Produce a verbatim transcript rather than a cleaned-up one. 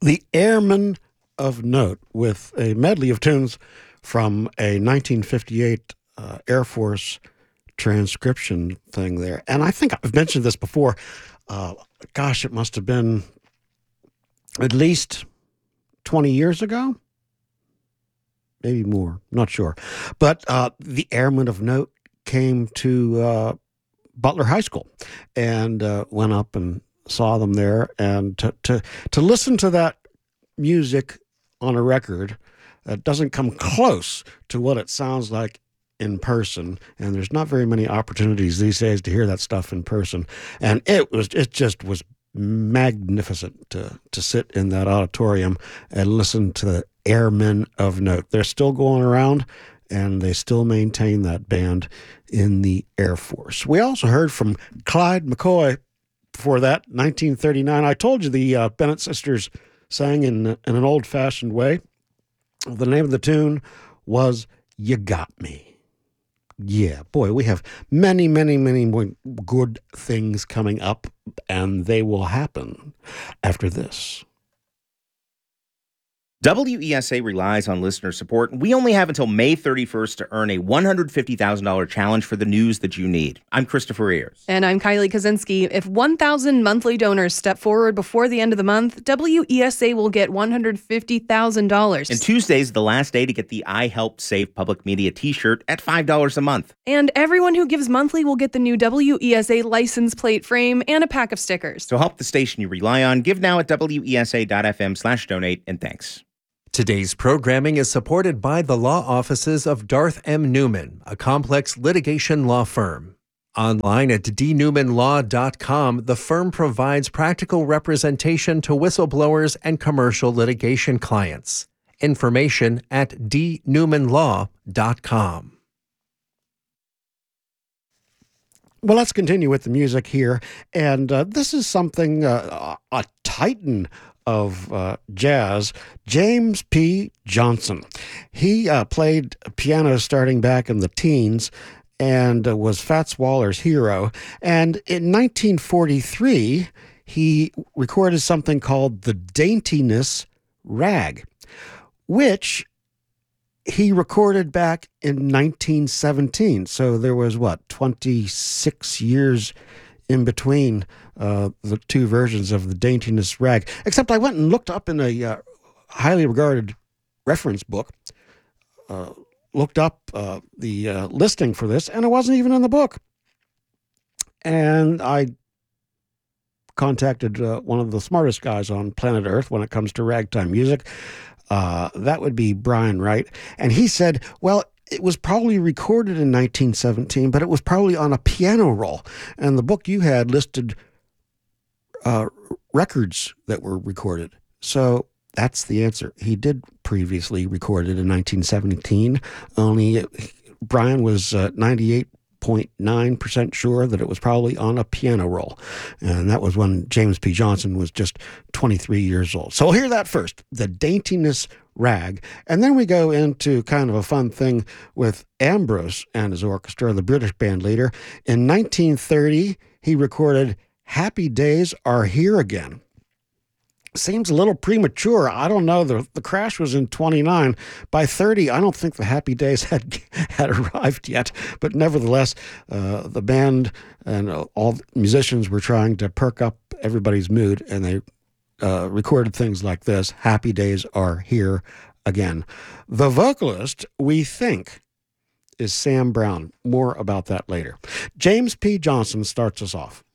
The Airmen of Note, with a medley of tunes from a nineteen fifty-eight uh, Air Force transcription thing there. And I think I've mentioned this before. Uh, gosh, it must have been at least twenty years ago. Maybe more, not sure. But uh, the Airmen of Note came to uh, Butler High School and uh, went up and saw them there. And to, to, to listen to that music on a record uh, doesn't come close to what it sounds like in person. And there's not very many opportunities these days to hear that stuff in person. And it was it just was magnificent to, to sit in that auditorium and listen to the Airmen of Note. They're still going around, and they still maintain that band in the Air Force. We also heard from Clyde McCoy before that, nineteen thirty-nine. I told you the uh, Bennett sisters sang in, in an old-fashioned way. The name of the tune was You Got Me. Yeah, boy, we have many, many, many more good things coming up, and they will happen after this. W E S A relies on listener support, and we only have until May thirty-first to earn a one hundred fifty thousand dollars challenge for the news that you need. I'm Christopher Ayers. And I'm Kylie Kaczynski. If one thousand monthly donors step forward before the end of the month, W E S A will get one hundred fifty thousand dollars. And Tuesday is the last day to get the I Helped Save Public Media t-shirt at five dollars a month. And everyone who gives monthly will get the new W E S A license plate frame and a pack of stickers. So help the station you rely on. Give now at W E S A dot F M slash donate, and thanks. Today's programming is supported by the law offices of Darth M. Newman, a complex litigation law firm. Online at d newman law dot com, the firm provides practical representation to whistleblowers and commercial litigation clients. Information at d newman law dot com. Well, let's continue with the music here. And uh, this is something, uh, a titan of uh, jazz, James P. Johnson. He uh, played piano starting back in the teens and uh, was Fats Waller's hero. And in nineteen forty-three, he recorded something called The Daintiness Rag, which he recorded back in nineteen seventeen. So there was, what, twenty-six years in between uh, the two versions of The Daintiness Rag. Except I went and looked up in a uh, highly regarded reference book, uh, looked up uh, the uh, listing for this, and it wasn't even in the book. And I contacted uh, one of the smartest guys on planet Earth when it comes to ragtime music. Uh, that would be Brian Wright. And he said, well, it was probably recorded in nineteen seventeen, but it was probably on a piano roll. And the book you had listed uh, records that were recorded. So that's the answer. He did previously record it in nineteen seventeen, only it, Brian was uh, ninety-eight point nine percent sure that it was probably on a piano roll. And that was when James P. Johnson was just twenty-three years old. So we'll hear that first, The Daintiness Rag. And then we go into kind of a fun thing with Ambrose and his orchestra, the British band leader. In nineteen thirty, he recorded Happy Days Are Here Again. Seems a little premature. I don't know. The, the crash was in twenty-nine. By thirty, I don't think the happy days had had arrived yet. But nevertheless, uh, the band and uh, all the musicians were trying to perk up everybody's mood, and they uh, recorded things like this, Happy Days Are Here Again. The vocalist, we think, is Sam Brown. More about that later. James P. Johnson starts us off.